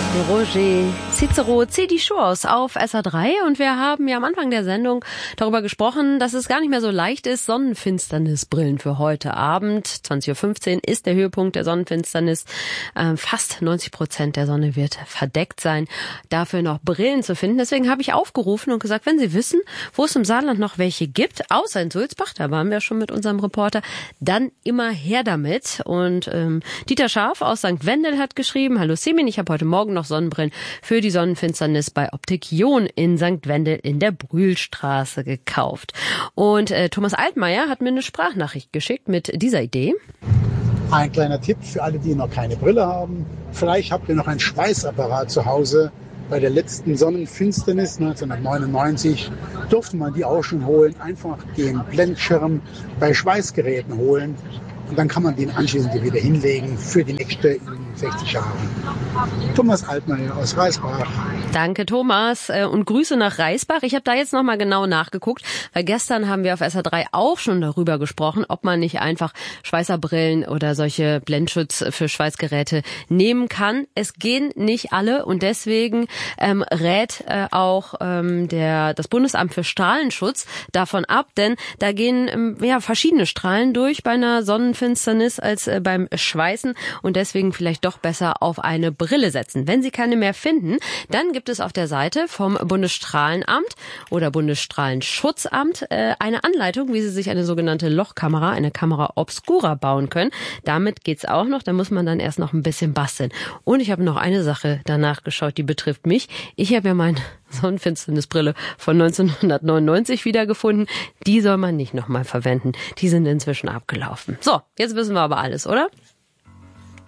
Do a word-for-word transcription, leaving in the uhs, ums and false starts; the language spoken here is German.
Roger Cicero zieht die Schuhe aus auf S R drei und wir haben ja am Anfang der Sendung darüber gesprochen, dass es gar nicht mehr so leicht ist, Sonnenfinsternisbrillen für heute Abend. zwanzig Uhr fünfzehn ist der Höhepunkt der Sonnenfinsternis. Ähm, fast neunzig Prozent der Sonne wird verdeckt sein. Dafür noch Brillen zu finden. Deswegen habe ich aufgerufen und gesagt, wenn Sie wissen, wo es im Saarland noch welche gibt, außer in Sulzbach, da waren wir schon mit unserem Reporter, dann immer her damit. Und ähm, Dieter Scharf aus Sankt Wendel hat geschrieben, hallo Semin, ich habe heute Morgen noch Sonnenbrillen für die Sonnenfinsternis bei Optik Jon in Sankt Wendel in der Brühlstraße gekauft. Und äh, Thomas Altmaier hat mir eine Sprachnachricht geschickt mit dieser Idee. Ein kleiner Tipp für alle, die noch keine Brille haben. Vielleicht habt ihr noch einen Schweißapparat zu Hause. Bei der letzten Sonnenfinsternis neunzehnhundertneunundneunzig durfte man die auch schon holen. Einfach den Blendschirm bei Schweißgeräten holen. Und dann kann man den anschließend wieder hinlegen für die nächste sechzig Jahre. Thomas Altmaier aus Reisbach. Danke, Thomas. Und Grüße nach Reisbach. Ich habe da jetzt nochmal genau nachgeguckt, weil gestern haben wir auf S R drei auch schon darüber gesprochen, ob man nicht einfach Schweißerbrillen oder solche Blendschutz für Schweißgeräte nehmen kann. Es gehen nicht alle und deswegen ähm, rät äh, auch ähm, der das Bundesamt für Strahlenschutz davon ab, denn da gehen ähm, ja verschiedene Strahlen durch bei einer Sonnenfinsternis als äh, beim Schweißen und deswegen vielleicht doch besser auf eine Brille setzen. Wenn Sie keine mehr finden, dann gibt es auf der Seite vom Bundesstrahlenamt oder Bundesstrahlenschutzamt äh, eine Anleitung, wie Sie sich eine sogenannte Lochkamera, eine Kamera obscura bauen können. Damit geht's auch noch, da muss man dann erst noch ein bisschen basteln. Und ich habe noch eine Sache danach geschaut, die betrifft mich. Ich habe ja meine Sonnenfinsternisbrille von neunzehnhundertneunundneunzig wiedergefunden. Die soll man nicht nochmal verwenden. Die sind inzwischen abgelaufen. So, jetzt wissen wir aber alles, oder?